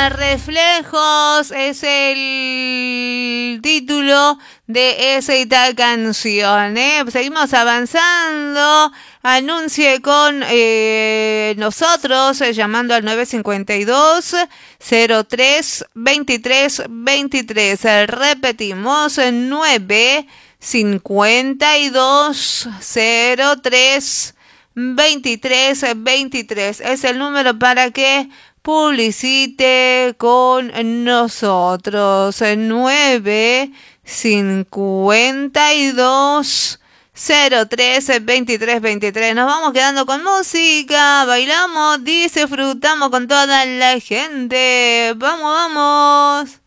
Reflejos es el título de esa canción, ¿eh? Seguimos avanzando. Anuncie con nosotros llamando al 952-03-23-23. Repetimos, 952-03-23-23. Es el número para que publicite con nosotros. 952-03-23-23. Nos vamos quedando con música, bailamos, disfrutamos con toda la gente. Vamos, vamos.